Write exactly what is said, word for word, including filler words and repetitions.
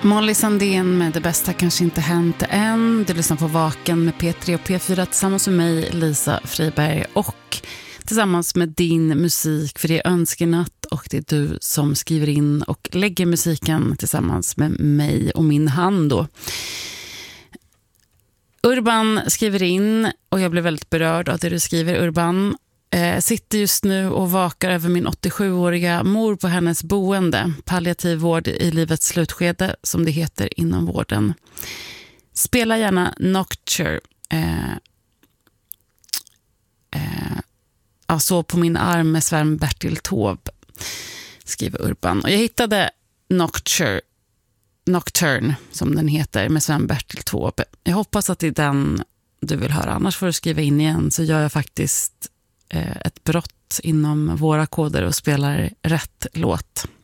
Molly Sandén med Det bästa kanske inte hänt än. Du lyssnar på Vaken med P tre och P fyra tillsammans med mig, Lisa Friberg, och tillsammans med din musik, för det är önskenatt och det är du som skriver in och lägger musiken tillsammans med mig och min hand då. Urban skriver in och jag blev väldigt berörd av det du skriver, Urban. Eh, sitter just nu och vakar över min åttiosjuåriga mor på hennes boende. Palliativ vård i livets slutskede, som det heter inom vården. Spela gärna Nocturne. Eh, eh, ja, så på min arm med Sven Bertil Taube, skriver Urban. Och jag hittade Nocturne, Nocturne som den heter, med Sven Bertil Taube. Jag hoppas att det är den du vill höra. Annars får du skriva in igen, så gör jag faktiskt ett brott inom våra koder och spelar rätt låt.